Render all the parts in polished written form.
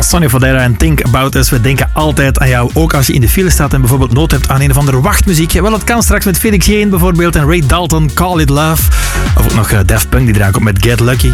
Sonny Fodera en Think About Us. We denken altijd aan jou, ook als je in de file staat en bijvoorbeeld nood hebt aan een of andere wachtmuziek. Wel, dat kan straks met Felix Jane bijvoorbeeld en Ray Dalton, Call It Love. Of ook nog Daft Punk die eraan komt met Get Lucky.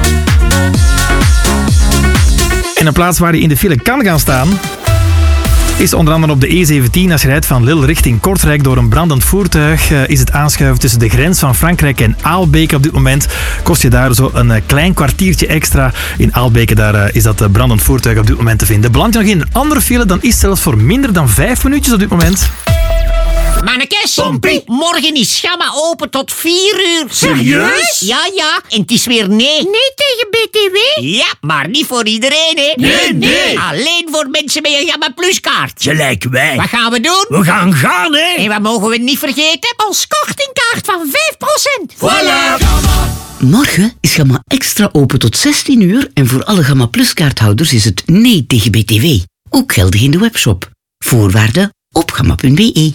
En een plaats waar je in de file kan gaan staan is onder andere op de E17. Als je rijdt van Lille richting Kortrijk door een brandend voertuig, is het aanschuiven tussen de grens van Frankrijk en Aalbeke op dit moment. Kost je daar zo een klein kwartiertje extra. In Aalbeke daar is dat brandend voertuig op dit moment te vinden. Beland je nog in een andere file, dan is het zelfs voor minder dan 5 minuutjes op dit moment. Mannekes, Pompie. morgen is Gamma open tot 4 uur. Serieus? Ja. En het is weer nee. Nee tegen BTW? Ja, maar niet voor iedereen, hè. Nee. Alleen voor mensen met een Gamma Plus kaart. Gelijk wij. Wat gaan we doen? We gaan gaan, hè. En wat mogen we niet vergeten? Ons kortingkaart van 5%. Voilà. Morgen is Gamma Extra open tot 16 uur en voor alle Gamma Plus kaarthouders is het nee tegen BTW. Ook geldig in de webshop. Voorwaarden op gamma.be.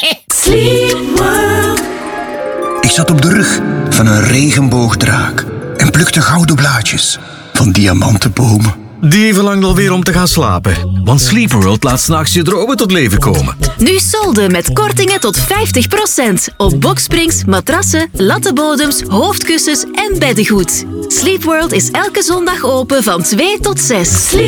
Ik zat op de rug van een regenboogdraak en plukte gouden blaadjes van diamantenbomen. Die verlangt alweer om te gaan slapen. Want Sleep World laat 's nachts je dromen tot leven komen. Nu solden met kortingen tot 50% op boksprings, matrassen, lattenbodems, hoofdkussens en beddengoed. Sleep World is elke zondag open van 2 tot 6.